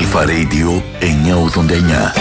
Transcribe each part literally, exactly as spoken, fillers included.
Αλφα Radio εννιακόσια ογδόντα εννιά.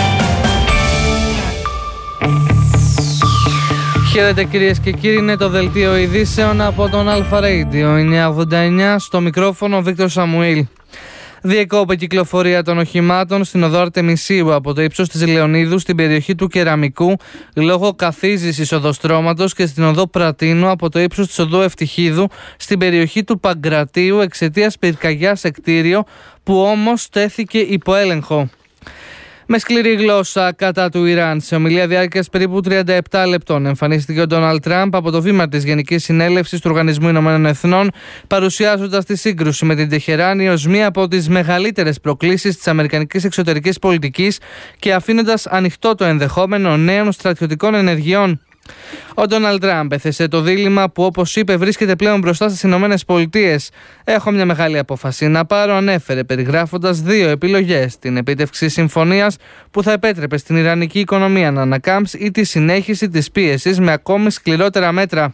Χαίρετε κυρίες και κύριοι, είναι το δελτίο ειδήσεων από τον Αλφα Radio εννιακόσια ογδόντα εννιά, στο μικρόφωνο ο Βίκτορ Σαμουήλ. Διεκόπη κυκλοφορία των οχημάτων στην οδό Αρτεμισίου από το ύψος της Λεωνίδου στην περιοχή του Κεραμικού λόγω καθίζησης οδοστρώματος και στην οδό Πρατίνου από το ύψος της οδού Ευτυχίδου στην περιοχή του Παγκρατίου εξαιτίας πυρκαγιάς σε κτίριο που όμως τέθηκε υπό έλεγχο. Με σκληρή γλώσσα κατά του Ιράν, σε ομιλία διάρκειας περίπου τριάντα επτά λεπτών, εμφανίστηκε ο Ντόναλντ Τραμπ από το βήμα της Γενικής Συνέλευσης του Οργανισμού Ηνωμένων Εθνών, παρουσιάζοντας τη σύγκρουση με την Τεχεράνη ως μία από τις μεγαλύτερες προκλήσεις της αμερικανικής εξωτερικής πολιτικής και αφήνοντας ανοιχτό το ενδεχόμενο νέων στρατιωτικών ενεργειών. Ο Ντόναλντ Τραμπ έθεσε το δίλημμα που, όπως είπε, βρίσκεται πλέον μπροστά στις Ηνωμένες Πολιτείες. «Έχω μια μεγάλη απόφαση να πάρω», ανέφερε, περιγράφοντας δύο επιλογές: την επίτευξη συμφωνίας που θα επέτρεπε στην ιρανική οικονομία να ανακάμψει ή τη συνέχιση της πίεσης με ακόμη σκληρότερα μέτρα.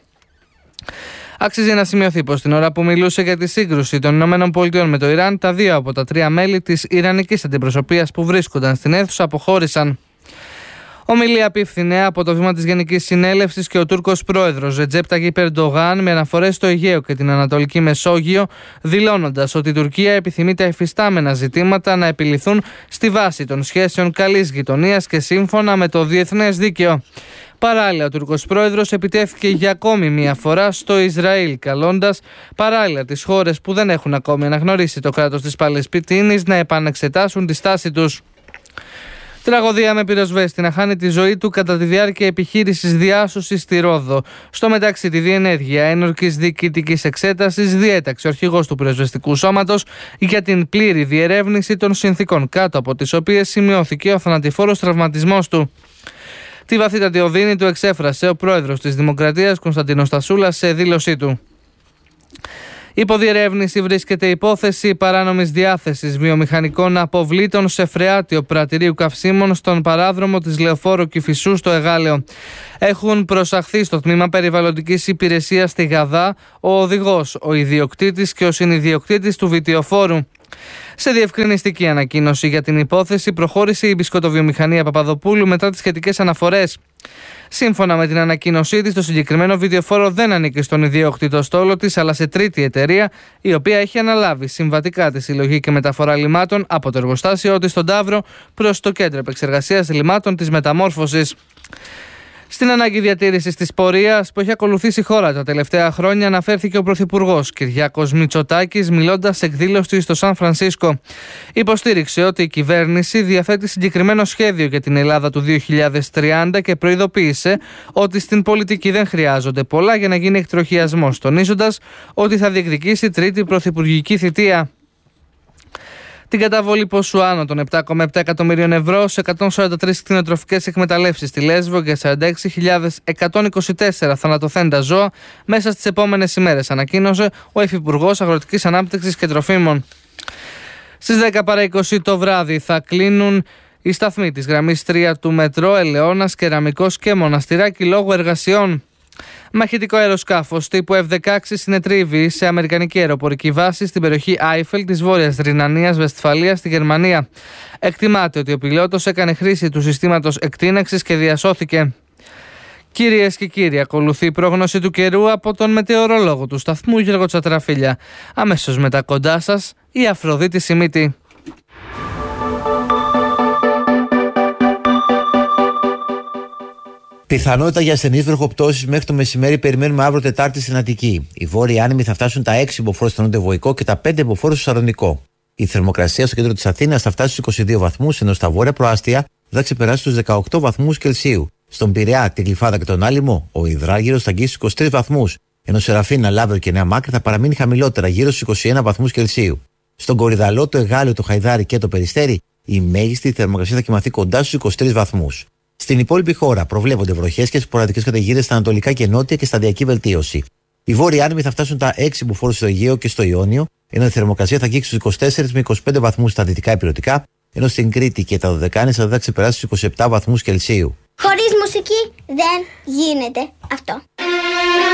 Άξιζε να σημειωθεί πως την ώρα που μιλούσε για τη σύγκρουση των ΗΠΑ με το Ιράν, τα δύο από τα τρία μέλη της ιρανικής αντιπροσωπείας που βρίσκονταν στην αίθουσα αποχώρησαν. Ομιλία απίφθινε από το βήμα της Γενικής Συνέλευσης και ο Τούρκος πρόεδρος Ρετζέπ Ταγιπ Ερντογάν με αναφορές στο Αιγαίο και την Ανατολική Μεσόγειο, δηλώνοντας ότι η Τουρκία επιθυμεί τα υφιστάμενα ζητήματα να επιληθούν στη βάση των σχέσεων καλής γειτονίας και σύμφωνα με το διεθνές δίκαιο. Παράλληλα, ο Τούρκος πρόεδρος επιτέθηκε για ακόμη μία φορά στο Ισραήλ, καλώντας παράλληλα τις χώρες που δεν έχουν ακόμη αναγνωρίσει το κράτος της Παλαιστίνης να επανεξετάσουν τη στάση τους. Τραγωδία με πυροσβέστη να χάνει τη ζωή του κατά τη διάρκεια επιχείρησης διάσωσης στη Ρόδο. Στο μεταξύ, τη διενέργεια ένορκης διοικητικής εξέτασης διέταξε ο αρχηγός του πυροσβεστικού σώματος για την πλήρη διερεύνηση των συνθήκων κάτω από τις οποίες σημειώθηκε ο θανατηφόρος τραυματισμός του. Τη βαθύτατη οδύνη του εξέφρασε ο πρόεδρος της Δημοκρατίας Κωνσταντίνος Τασούλας σε δήλωσή του. Υπό διερεύνηση βρίσκεται υπόθεση παράνομης διάθεσης βιομηχανικών αποβλήτων σε φρεάτιο πρατηρίου καυσίμων στον παράδρομο της Λεωφόρου Κηφισού στο Εγάλεο. Έχουν προσαχθεί στο τμήμα περιβαλλοντικής υπηρεσίας στη Γαδά ο οδηγός, ο ιδιοκτήτης και ο συνιδιοκτήτης του βιτιοφόρου. Σε διευκρινιστική ανακοίνωση για την υπόθεση προχώρησε η μπισκοτοβιομηχανία Παπαδοπούλου μετά τις σχετικές αναφορές. Σύμφωνα με την ανακοίνωσή της, το συγκεκριμένο βιντεοφόρο δεν ανήκει στον ιδιόκτητο στόλο της, αλλά σε τρίτη εταιρεία, η οποία έχει αναλάβει συμβατικά τη συλλογή και μεταφορά λιμάτων από το εργοστάσιο της στον Ταύρο προς το κέντρο επεξεργασίας λιμάτων της Μεταμόρφωσης. Στην ανάγκη διατήρησης της πορείας που έχει ακολουθήσει η χώρα τα τελευταία χρόνια, αναφέρθηκε ο Πρωθυπουργός Κυριάκος Μητσοτάκης, μιλώντας σε εκδήλωση στο Σαν Φρανσίσκο. Υποστήριξε ότι η κυβέρνηση διαθέτει συγκεκριμένο σχέδιο για την Ελλάδα του δύο χιλιάδες τριάντα και προειδοποίησε ότι στην πολιτική δεν χρειάζονται πολλά για να γίνει εκτροχιασμός, τονίζοντας ότι θα διεκδικήσει τρίτη πρωθυπουργική θητεία. Την καταβολή ποσού άνω των επτά κόμμα επτά εκατομμυρίων ευρώ σε εκατόν σαράντα τρεις κτηνοτροφικές εκμεταλλεύσεις στη Λέσβο και σαράντα έξι χιλιάδες εκατόν είκοσι τέσσερα θανατοθέντα ζώα μέσα στις επόμενες ημέρες, ανακοίνωσε ο Υφυπουργός Αγροτικής Ανάπτυξης και Τροφίμων. Στις δέκα παρά είκοσι το βράδυ θα κλείνουν οι σταθμοί της γραμμής τρία του μετρό Ελαιώνας, Κεραμικός και Μοναστηράκι λόγω εργασιών. Μαχητικό αεροσκάφος τύπου εφ δεκαέξι συνετρίβει σε αμερικανική αεροπορική βάση στην περιοχή Άιφελ της Βόρειας Ρινανίας Βεσφαλίας στη Γερμανία. Εκτιμάται ότι ο πιλότος έκανε χρήση του συστήματος εκτείναξης και διασώθηκε. Κυρίες και κύριοι, ακολουθεί η πρόγνωση του καιρού από τον μετεωρολόγο του σταθμού Γιώργο Τσατραφίλια. Αμέσως μετά κοντά σας η Αφροδίτη Σιμίτη. Πιθανότητα για ασθενείς βροχοπτώσεις μέχρι το μεσημέρι περιμένουμε αύριο Τετάρτη στην Αττική. Οι βόρειοι άνεμοι θα φτάσουν τα έξι μποφόρ στο νότιο Βοϊκό και τα πέντε μποφόρ στο Σαρονικό. Η θερμοκρασία στο κέντρο της Αθήνας θα φτάσει στους είκοσι δύο βαθμούς, ενώ στα βόρεια προάστια θα ξεπεράσει τους δεκαοκτώ βαθμούς Κελσίου. Στον Πειραιά, τη Γλυφάδα και τον Άλυμο, ο υδράργυρος θα αγγίσει στους είκοσι τρεις βαθμούς, ενώ Σεραφίνα, Λάβριο και Νέα Μάκρη θα παραμείνει χαμηλότερα, γύρω στους είκοσι ένα βαθμούς Κελσίου. Στον Κορυδαλό, το Εγάλεο, το Χαϊδάρι και το Περιστέρι, η μέγιστη θερμοκρασία θα κοιμαθεί κοντά στους είκοσι τρεις βαθμούς. Στην υπόλοιπη χώρα προβλέπονται βροχές και σποραδικές καταιγίδες στα ανατολικά και νότια και σταδιακή βελτίωση. Οι βόρειοι άνεμοι θα φτάσουν τα έξι μποφόρ στο Αιγαίο και στο Ιόνιο, ενώ η θερμοκρασία θα αγγίξει στους είκοσι τέσσερις με είκοσι πέντε βαθμούς στα δυτικά ηπειρωτικά, ενώ στην Κρήτη και τα Δωδεκάνησα θα ξεπεράσει στους είκοσι επτά βαθμούς Κελσίου. Χωρίς μουσική δεν γίνεται αυτό.